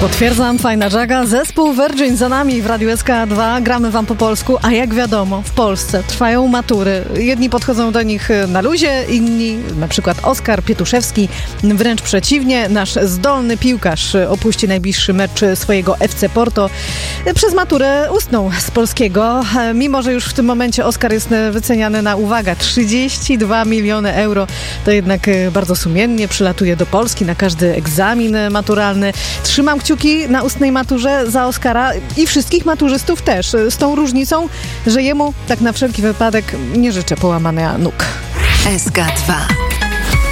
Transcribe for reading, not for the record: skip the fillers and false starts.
Potwierdzam, fajna żaga. Zespół Virgin za nami w Radiu SK2. Gramy wam po polsku, a jak wiadomo, w Polsce trwają matury. Jedni podchodzą do nich na luzie, inni, na przykład Oskar Pietuszewski, wręcz przeciwnie. Nasz zdolny piłkarz opuści najbliższy mecz swojego FC Porto. Przez maturę ustną z polskiego, mimo że już w tym momencie Oskar jest wyceniany na, uwaga, 32 miliony euro. To jednak bardzo sumiennie przylatuje do Polski na każdy egzamin maturalny. Trzymam kciuki na ustnej maturze za Oskara i wszystkich maturzystów też. Z tą różnicą, że jemu tak na wszelki wypadek nie życzę połamania nóg. SK2